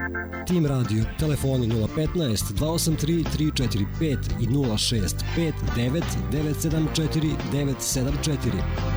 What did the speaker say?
Tim Radio, telefoni 015 283 345 i 065 9974 974.